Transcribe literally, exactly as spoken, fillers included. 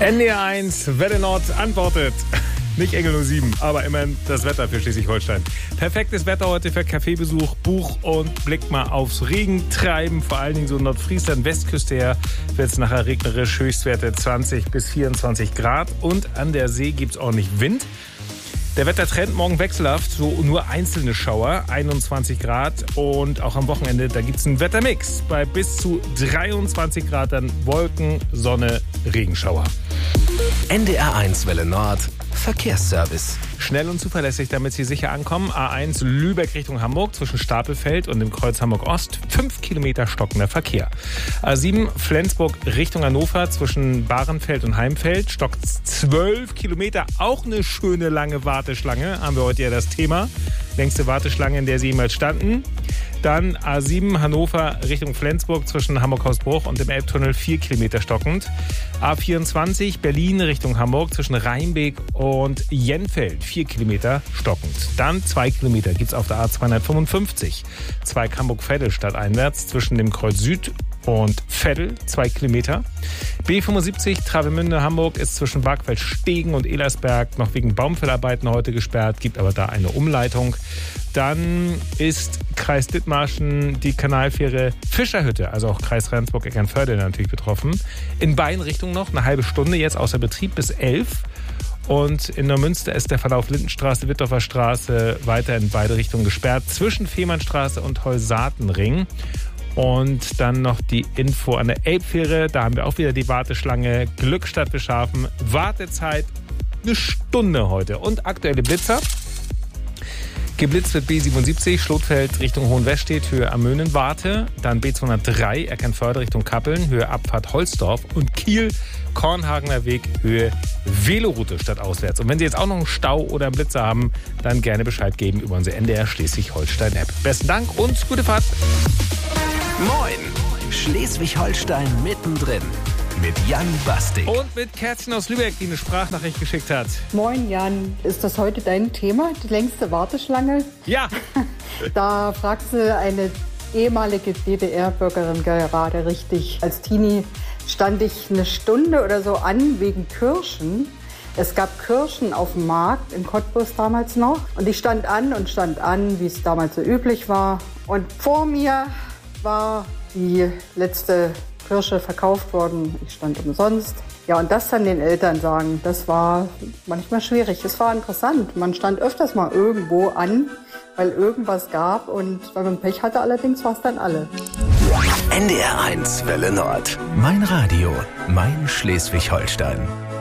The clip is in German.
N D R eins, Welle Nord antwortet. Nicht Engel null sieben, aber immerhin das Wetter für Schleswig-Holstein. Perfektes Wetter heute für Kaffeebesuch, Buch und Blick mal aufs Regentreiben. Vor allen Dingen so Nordfriesland, Westküste her wird es nachher regnerisch, Höchstwerte zwanzig bis vierundzwanzig Grad. Und an der See gibt es ordentlich Wind. Der Wettertrend morgen wechselhaft, so nur einzelne Schauer, einundzwanzig Grad. Und auch am Wochenende, da gibt es einen Wettermix. Bei bis zu dreiundzwanzig Grad dann Wolken, Sonne, Regenschauer. N D R eins Welle Nord, Verkehrsservice. Schnell und zuverlässig, damit Sie sicher ankommen. A eins Lübeck Richtung Hamburg zwischen Stapelfeld und dem Kreuz Hamburg-Ost. Fünf Kilometer stockender Verkehr. A sieben Flensburg Richtung Hannover zwischen Bahrenfeld und Heimfeld. Stockt zwölf Kilometer. Auch eine schöne lange Warteschlange. Haben wir heute ja das Thema. Längste Warteschlange, in der Sie jemals standen. Dann A sieben Hannover Richtung Flensburg zwischen Hamburg-Hausbruch und dem Elbtunnel vier Kilometer stockend. A vierundzwanzig Berlin Richtung Hamburg zwischen Rheinbeek und Jenfeld vier Kilometer stockend. Dann zwei Kilometer gibt es auf der A zweihundertfünfundfünfzig. Zweig Hamburg-Veddel stadteinwärts zwischen dem Kreuz Süd und Veddel, zwei Kilometer. B fünfundsiebzig Travemünde Hamburg ist zwischen Bargfeld-Stegen und Elersberg noch wegen Baumfällarbeiten heute gesperrt, gibt aber da eine Umleitung. Dann ist Kreis Dithmarschen die Kanalfähre Fischerhütte, also auch Kreis Rendsburg-Eckernförde natürlich betroffen. In beiden Richtungen noch eine halbe Stunde jetzt außer Betrieb bis elf. Und in Neumünster ist der Verlauf Lindenstraße, Wittdorfer Straße weiter in beide Richtungen gesperrt, zwischen Fehmarnstraße und Holsatenring. Und dann noch die Info an der Elbfähre. Da haben wir auch wieder die Warteschlange. Glückstadt Beschafen. Wartezeit eine Stunde heute. Und aktuelle Blitzer. Geblitzt wird B siebenundsiebzig, Schlotfeld Richtung Hohenwestedt, Höhe Amönen-Warte. Dann B zweihundertdrei, Eckernförde Richtung Kappeln, Höhe Abfahrt Holzdorf. Und Kiel, Kornhagener Weg, Höhe Veloroute statt auswärts. Und wenn Sie jetzt auch noch einen Stau oder einen Blitzer haben, dann gerne Bescheid geben über unsere N D R Schleswig-Holstein-App. Besten Dank und gute Fahrt. Moin, Schleswig-Holstein mittendrin mit Jan Bastik. Und mit Kerstin aus Lübeck, die eine Sprachnachricht geschickt hat. Moin Jan, ist das heute dein Thema, die längste Warteschlange? Ja. Da fragt sie eine ehemalige D D R-Bürgerin gerade richtig. Als Teenie stand ich eine Stunde oder so an wegen Kirschen. Es gab Kirschen auf dem Markt in Cottbus damals noch. Und ich stand an und stand an, wie es damals so üblich war. Und vor mir war die letzte Kirsche verkauft worden. Ich stand umsonst. Ja, und das dann den Eltern sagen, das war manchmal schwierig. Es war interessant. Man stand öfters mal irgendwo an, weil irgendwas gab. Und weil man Pech hatte allerdings, war es dann alle. N D R eins Welle Nord. Mein Radio, mein Schleswig-Holstein.